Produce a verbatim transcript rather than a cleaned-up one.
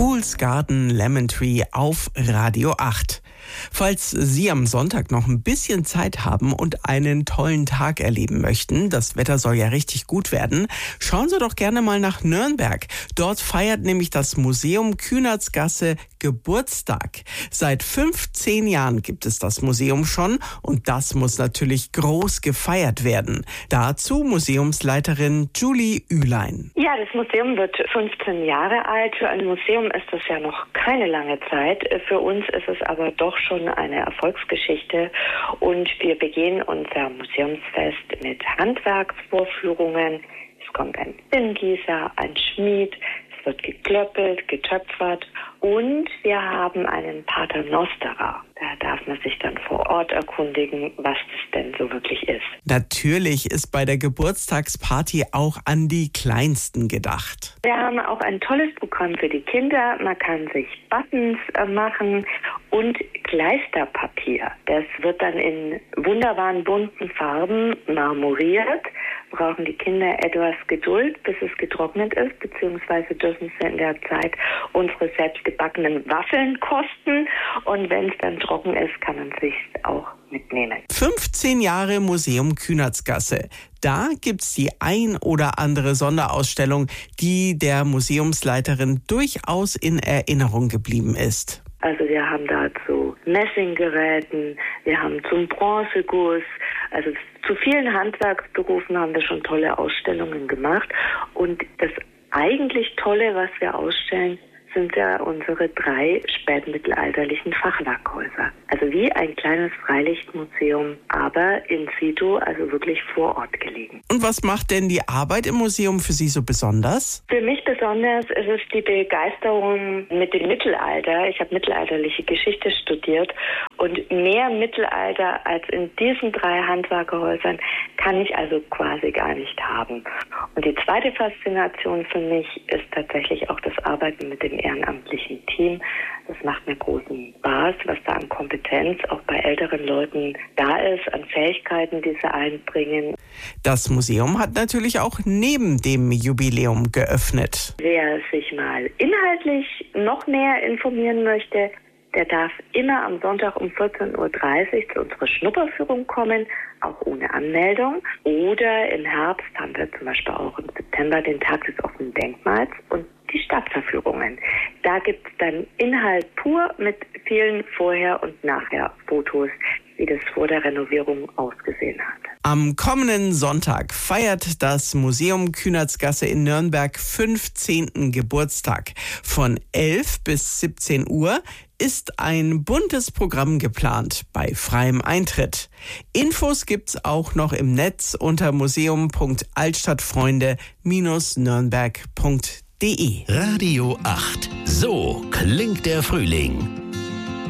Fool's Garden Lemon Tree auf Radio acht. Falls Sie am Sonntag noch ein bisschen Zeit haben und einen tollen Tag erleben möchten, das Wetter soll ja richtig gut werden, schauen Sie doch gerne mal nach Nürnberg. Dort feiert nämlich das Museum Kühnertsgasse Geburtstag. Seit fünfzehn Jahren gibt es das Museum schon und das muss natürlich groß gefeiert werden. Dazu Museumsleiterin Julie Ülein. Ja, das Museum wird fünfzehn Jahre alt. Für ein Museum ist das ja noch keine lange Zeit. Für uns ist es aber doch schon eine Erfolgsgeschichte und wir begehen unser Museumsfest mit Handwerksvorführungen. Es kommt ein Sinngießer, ein Schmied, es wird geklöppelt, getöpfert und wir haben einen Paternosterer. Da darf man sich dann vor Ort erkundigen, was das denn so wirklich ist. Natürlich ist bei der Geburtstagsparty auch an die Kleinsten gedacht. Wir haben auch ein tolles Programm für die Kinder. Man kann sich Buttons machen und Kleisterpapier. Das wird dann in wunderbaren bunten Farben marmoriert. Brauchen die Kinder etwas Geduld, bis es getrocknet ist, beziehungsweise dürfen sie in der Zeit unsere selbstgebackenen Waffeln kosten. Und wenn es dann trocken ist, kann man sich auch mitnehmen. fünfzehn Jahre Museum Kühnertsgasse. Da gibt's die ein oder andere Sonderausstellung, die der Museumsleiterin durchaus in Erinnerung geblieben ist. Also wir haben dazu Messinggeräten, wir haben zum Bronzeguss, also zu vielen Handwerksberufen haben wir schon tolle Ausstellungen gemacht. Und das eigentlich Tolle, was wir ausstellen, sind ja unsere drei spätmittelalterlichen Fachwerkhäuser. Also wie ein kleines Freilichtmuseum, aber in situ, also wirklich vor Ort gelegen. Und was macht denn die Arbeit im Museum für Sie so besonders? Für mich besonders ist es die Begeisterung mit dem Mittelalter. Ich habe mittelalterliche Geschichte studiert und mehr Mittelalter als in diesen drei Handwerkerhäusern kann ich also quasi gar nicht haben. Und die zweite Faszination für mich ist tatsächlich auch das Arbeiten mit dem ehrenamtlichen Team. Das macht mir großen Spaß, was da an Kompetenz auch bei älteren Leuten da ist, an Fähigkeiten, die sie einbringen. Das Museum hat natürlich auch neben dem Jubiläum geöffnet. Wer sich mal inhaltlich noch näher informieren möchte, der darf immer am Sonntag um vierzehn Uhr dreißig zu unserer Schnupperführung kommen, auch ohne Anmeldung. Oder im Herbst haben wir zum Beispiel auch im September den Tag des offenen Denkmals und die Stadtverführungen. Da gibt es dann Inhalt pur mit vielen Vorher- und Nachher-Fotos, wie das vor der Renovierung ausgesehen hat. Am kommenden Sonntag feiert das Museum Kühnertsgasse in Nürnberg fünfzehnten Geburtstag. Von elf bis siebzehn Uhr ist ein buntes Programm geplant bei freiem Eintritt. Infos gibt's auch noch im Netz unter museum punkt altstadtfreunde Bindestrich nürnberg punkt de. Radio acht. So klingt der Frühling.